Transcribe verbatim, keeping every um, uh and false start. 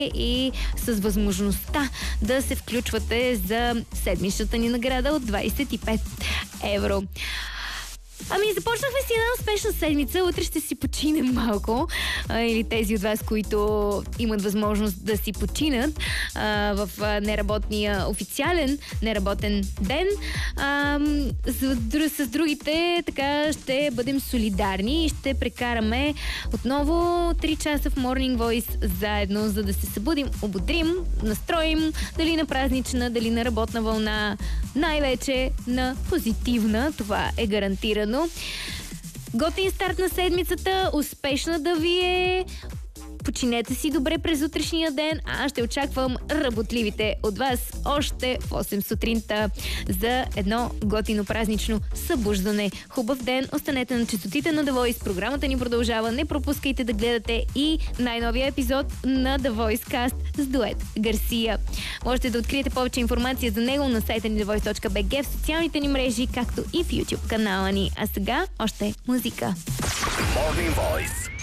и с възможността да се включвате за седмичната ни награда от двадесет и пет евро. Ами, започнахме си една успешна седмица. Утре ще си починем малко. А, или тези от вас, които имат възможност да си починат а, в а, неработния официален неработен ден. А, с, с другите така ще бъдем солидарни и ще прекараме отново три часа в Morning Voice заедно, за да се събудим, ободрим, настроим, дали на празнична, дали на работна вълна, най-вече на позитивна. Това е гарантирано. Готин старт на седмицата, успешна да ви е. Починете си добре през утрешния ден, а аз ще очаквам работливите от вас още в осем сутринта за едно готино празнично събуждане. Хубав ден, останете на честотите на The Voice. Програмата ни продължава, не пропускайте да гледате и най-новия епизод на The Voice Cast с дует Гарсия. Можете да откриете повече информация за него на сайта ни the voice точка би джи, в социалните ни мрежи, както и в YouTube канала ни. А сега още музика. Morning Voice.